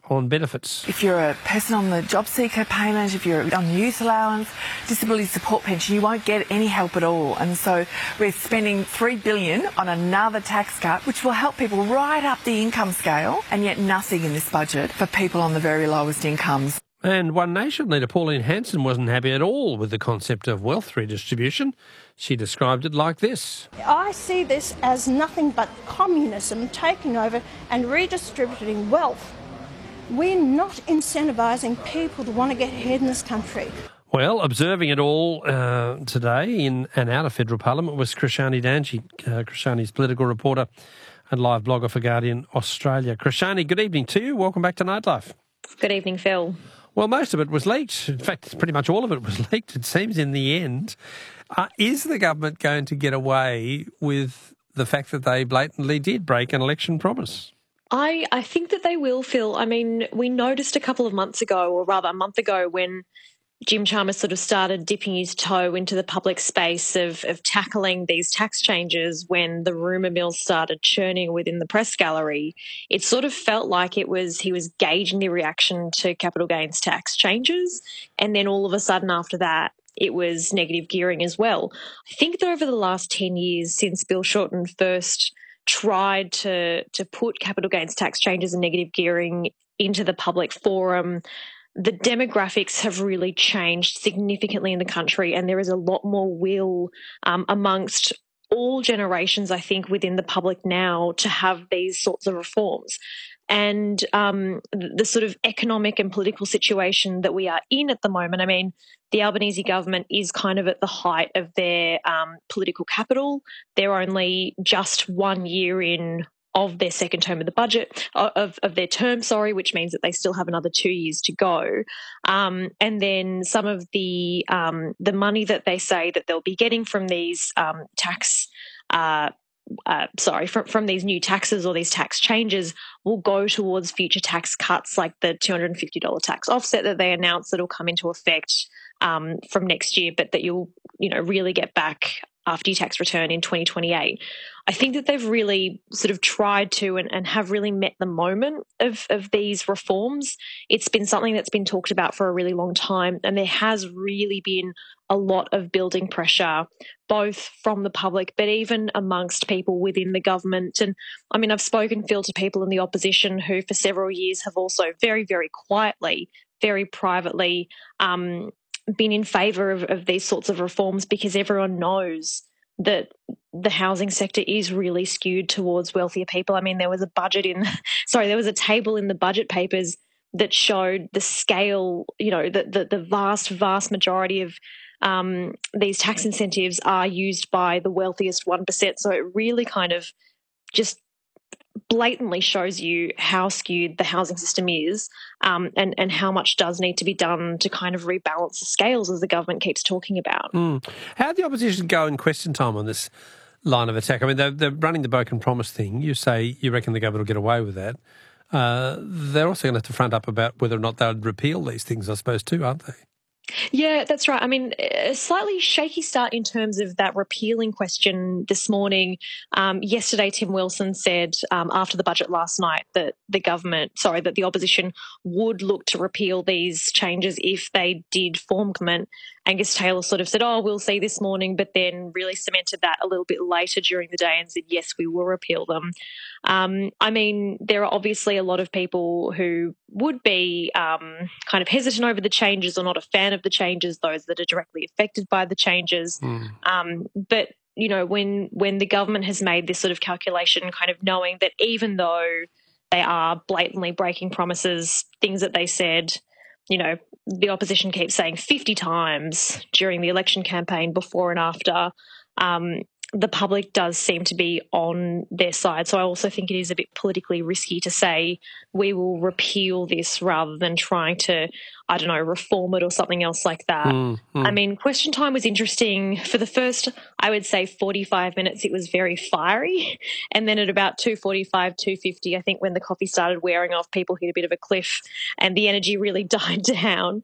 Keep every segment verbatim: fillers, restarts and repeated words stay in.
on benefits. If you're a person on the job seeker payment, if you're on the youth allowance, disability support pension, you won't get any help at all. And so we're spending three billion dollars on another tax cut, which will help people right up the income scale, and yet nothing in this budget for people on the very lowest incomes. And One Nation leader Pauline Hanson wasn't happy at all with the concept of wealth redistribution. She described it like this. I see this as nothing but communism taking over and redistributing wealth. We're not incentivising people to want to get ahead in this country. Well, observing it all uh, today in and out of federal parliament was Krishani Danji. Uh, Krishani's political reporter and live blogger for Guardian Australia. Krishani, good evening to you. Welcome back to Nightlife. Good evening, Phil. Well, most of it was leaked. In fact, pretty much all of it was leaked, it seems, in the end. Uh, is the government going to get away with the fact that they blatantly did break an election promise? I, I think that they will, Phil. I mean, we noticed a couple of months ago, or rather a month ago, when Jim Chalmers sort of started dipping his toe into the public space of, of tackling these tax changes when the rumour mill started churning within the press gallery. It sort of felt like it was he was gauging the reaction to capital gains tax changes, and then all of a sudden after that, it was negative gearing as well. I think that over the last ten years since Bill Shorten first tried to to put capital gains tax changes and negative gearing into the public forum, the demographics have really changed significantly in the country, and there is a lot more will um, amongst all generations, I think, within the public now to have these sorts of reforms. And um, the sort of economic and political situation that we are in at the moment, I mean, the Albanese government is kind of at the height of their um, political capital. They're only just one year in of their second term of the budget, of, of their term, sorry, which means that they still have another two years to go. Um, and then some of the um, the money that they say that they'll be getting from these um, tax uh Uh, sorry, from, from these new taxes or these tax changes will go towards future tax cuts, like the two hundred fifty dollars tax offset that they announced that will come into effect um, from next year, but that you'll, you know, really get back after your tax return in twenty twenty-eight. I think that they've really sort of tried to and, and have really met the moment of, of these reforms. It's been something that's been talked about for a really long time, and there has really been a lot of building pressure, both from the public but even amongst people within the government. And I mean, I've spoken, Phil, to people in the opposition who for several years have also very, very quietly, very privately um, been in favour of, of these sorts of reforms, because everyone knows that the housing sector is really skewed towards wealthier people. I mean, there was a budget in, sorry, there was a table in the budget papers that showed the scale, you know, the, the, the vast, vast majority of um, these tax incentives are used by the wealthiest one percent. So it really kind of just blatantly shows you how skewed the housing system is, um, and, and how much does need to be done to kind of rebalance the scales, as the government keeps talking about. Mm. How did the opposition go in question time on this line of attack? I mean, they're, they're running the broken promise thing. You say you reckon the government will get away with that. Uh, they're also going to have to front up about whether or not they would repeal these things, I suppose, too, aren't they? Yeah, that's right. I mean, a slightly shaky start in terms of that repealing question this morning. Um, yesterday, Tim Wilson said um, after the budget last night that the government, sorry, that the opposition would look to repeal these changes if they did form government. Angus Taylor sort of said, oh, we'll see this morning, but then really cemented that a little bit later during the day and said, yes, we will repeal them. Um, I mean, there are obviously a lot of people who would be um, kind of hesitant over the changes or not a fan of the changes, those that are directly affected by the changes. Mm. Um, but, you know, when when the government has made this sort of calculation, kind of knowing that even though they are blatantly breaking promises, things that they said, you know, the opposition keeps saying fifty times during the election campaign before and after, um, the public does seem to be on their side. So I also think it is a bit politically risky to say we will repeal this rather than trying to, I don't know, reform it or something else like that. Mm, mm. I mean, question time was interesting. For the first, I would say forty-five minutes, it was very fiery. And then at about two forty-five, two fifty, I think when the coffee started wearing off, people hit a bit of a cliff and the energy really died down.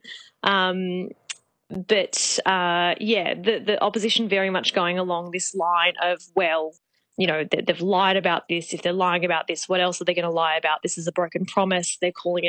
Um, But, uh, yeah, the, the opposition very much going along this line of, well, you know, they, they've lied about this. If they're lying about this, what else are they going to lie about? This is a broken promise. They're calling it